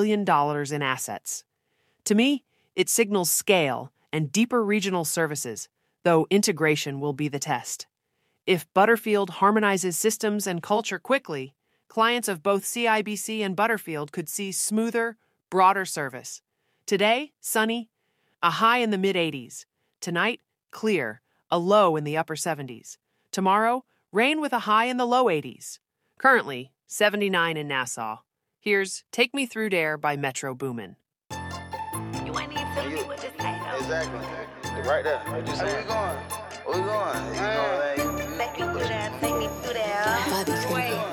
billion in assets. To me, it signals scale and deeper regional services, though integration will be the test. If Butterfield harmonizes systems and culture quickly, clients of both CIBC and Butterfield could see smoother, broader service. Today, sunny, a high in the mid-80s. Tonight, clear, a low in the upper 70s. Tomorrow, rain with a high in the low 80s. Currently, 79 in Nassau. Here's Take Me Through There by Metro Boomin. You ain't even telling me what to say, though. Exactly. Right there. Where we going? Where we going? You know, Take me through there, take me through there. Bobby,